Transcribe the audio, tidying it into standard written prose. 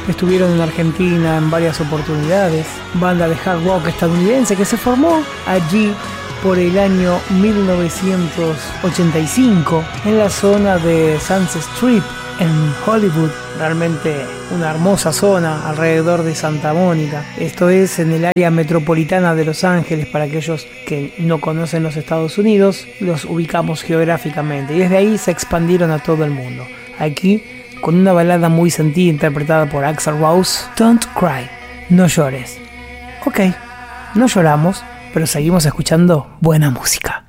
Estuvieron en Argentina en varias oportunidades. Banda de hard rock estadounidense que se formó allí por el año 1985 en la zona de Sunset Strip en Hollywood. Realmente una hermosa zona alrededor de Santa Mónica. Esto es en el área metropolitana de Los Ángeles. Para aquellos que no conocen los Estados Unidos, los ubicamos geográficamente y desde ahí se expandieron a todo el mundo. Aquí con una balada muy sentida interpretada por Axl Rose, Don't Cry, no llores. Ok, no lloramos, pero seguimos escuchando buena música.